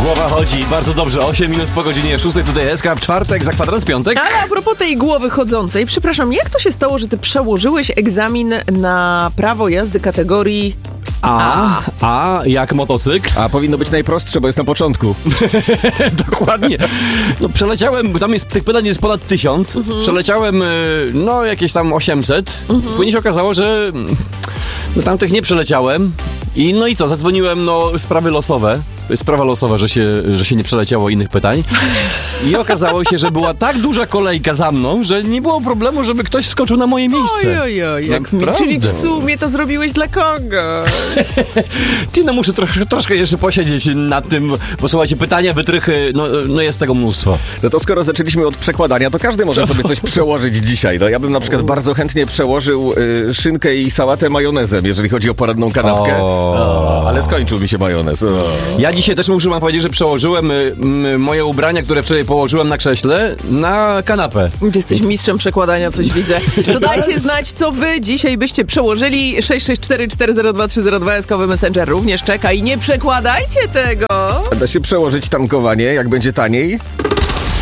Głowa chodzi, bardzo dobrze. 8 minut po godzinie 6, tutaj SK w czwartek, za kwadrans piątek. Ale a propos tej głowy chodzącej, przepraszam, jak to się stało, że ty przełożyłeś egzamin na prawo jazdy kategorii A jak motocykl? A powinno być najprostsze, bo jest na początku. Dokładnie. No przeleciałem, tam jest, tych pytań jest ponad 1000. Przeleciałem, no jakieś tam 800. Później się okazało, że no tamtych nie przeleciałem. I no i co, zadzwoniłem, sprawy losowe. To jest sprawa losowa, że się nie przeleciało innych pytań. I okazało się, że była tak duża kolejka za mną, że nie było problemu, żeby ktoś skoczył na moje miejsce. Ojojoj, jak mi. Naprawdę. Czyli w sumie to zrobiłeś dla kogoś. Ty, no muszę troszkę jeszcze posiedzieć nad tym, bo słuchajcie, pytania, wytrychy, no jest tego mnóstwo. No to skoro zaczęliśmy od przekładania, to każdy może sobie coś przełożyć dzisiaj. No ja bym na przykład bardzo chętnie przełożył szynkę i sałatę majonezem, jeżeli chodzi o poranną kanapkę. Ale skończył mi się majonez. Ja dzisiaj też muszę wam powiedzieć, że przełożyłem moje ubrania, które wczoraj położyłem na krześle, na kanapę. Ty jesteś mistrzem przekładania, coś widzę. To dajcie znać, co wy dzisiaj byście przełożyli. 664402302 SKowy Messenger również czeka i nie przekładajcie tego. Da się przełożyć tankowanie, jak będzie taniej.